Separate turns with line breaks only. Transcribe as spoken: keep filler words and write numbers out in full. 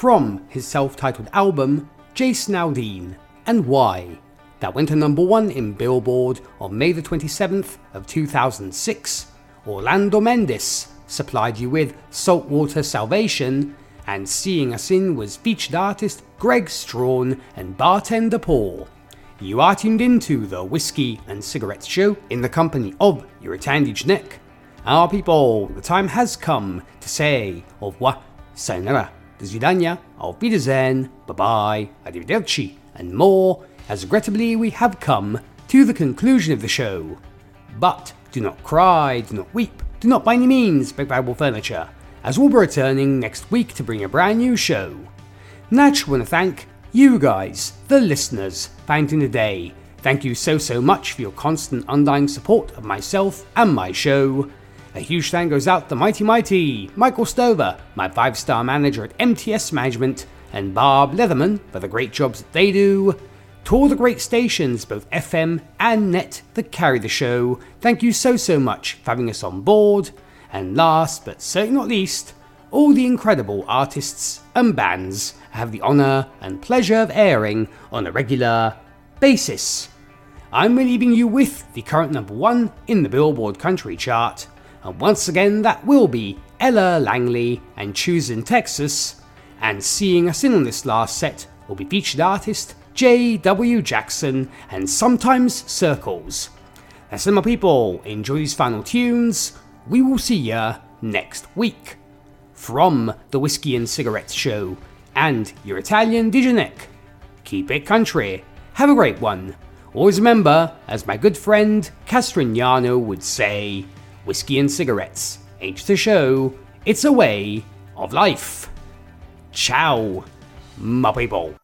from his self-titled album Jason Aldean and Why, that went to number one in Billboard on May the twenty-seventh of two thousand six. Orlando Mendes supplied you with Saltwater Salvation, and Seeing Us In was featured artist Greg Strawn and bartender Paul. You are tuned into the Whiskey and Cigarettes Show in the company of your Italian Nick. Our people, the time has come to say au revoir, sayonara, do svidania, auf Wiedersehen, bye-bye, arrivederci, and more, as regrettably we have come to the conclusion of the show. But do not cry, do not weep, do not by any means break valuable furniture, as we'll be returning next week to bring a brand new show. Naturally want to thank you guys, the listeners, found in the day. Thank you so so much for your constant undying support of myself and my show. A huge thank goes out to Mighty Mighty, Michael Stover, my five star manager at M T S Management, and Barb Leatherman for the great jobs that they do. To all the great stations, both F M and net, that carry the show, thank you so so much for having us on board. And last but certainly not least, all the incredible artists and bands I have the honour and pleasure of airing on a regular basis. I'm leaving you with the current number one in the Billboard Country Chart, and once again that will be Ella Langley and Choosing Texas, and Seeing Us In on this last set will be featured artist J W Jackson and Sometimes Circles. That's it, my people, enjoy these final tunes, we will see ya next week. From the Whiskey and Cigarettes Show and your Italian D J Nick, keep it country, have a great one. Always remember, as my good friend Castrignano would say, whiskey and cigarettes ain't just a show, it's a way of life. Ciao, my people.